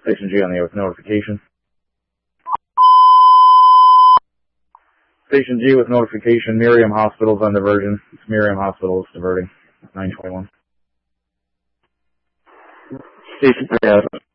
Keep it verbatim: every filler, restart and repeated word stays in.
Station G on the air with notification. Station G with notification. Miriam Hospital's on diversion. It's Miriam Hospital is diverting. nine twenty-one. Station three out.